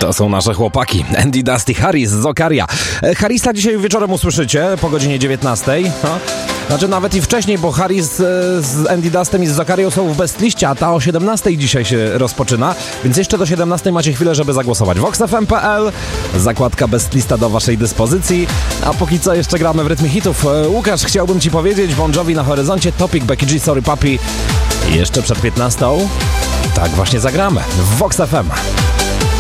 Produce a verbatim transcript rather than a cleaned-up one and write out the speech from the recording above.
To są nasze chłopaki. Andy, Dusty, Harris z Zokaria. Harrisa dzisiaj wieczorem usłyszycie po godzinie dziewiętnastej. No. Znaczy nawet i wcześniej, bo Harris z Andy Dustem i z Zokarią są w bestliście, a ta o siedemnastej dzisiaj się rozpoczyna, więc jeszcze do siedemnastej macie chwilę, żeby zagłosować. vox f m kropka p l, zakładka bestlista do waszej dyspozycji, a póki co jeszcze gramy w rytmie hitów. Łukasz, chciałbym ci powiedzieć, Bon Jovi na horyzoncie, Topic, Becky G, Sorry Papi. I jeszcze przed piętnastą tak właśnie zagramy w vox f m.